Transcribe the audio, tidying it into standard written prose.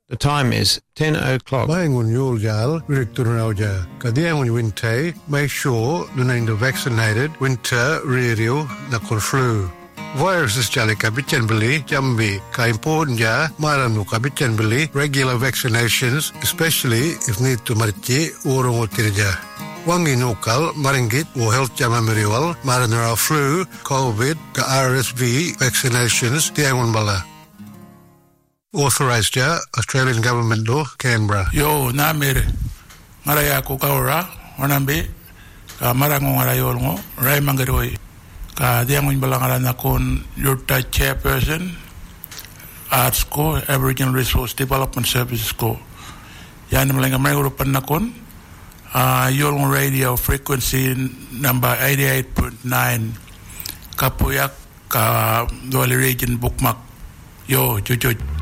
The time is 10 o'clock. Mayangun Yuljal, Victorauja, Kadiangun Winte, make sure the vaccinated winter radio nakon flu. Viruses jali kabichen beli, jambi, ka important ja, maranu kabichen beli, regular vaccinations, especially if need to marchi urung otirja. Wangi nukal, maringit, o health jama meriwal, maranara flu, COVID, ka RSV vaccinations, diangun bala. Authorised ja, Australian Government law, Canberra. Yo, na mere. Maraya ko kaura, wanambe, ka marango ngarayolngo, ray mangaroi. Ka diangun balangara na kon Yurta Chairperson, Arts ko, Aboriginal Resource Development Services ko. Yan malinga may urupan na kon, Yolngo Radio frequency number 88.9, Kapuyak, ka Dolly Region Bookmark. Yo, chuchuch.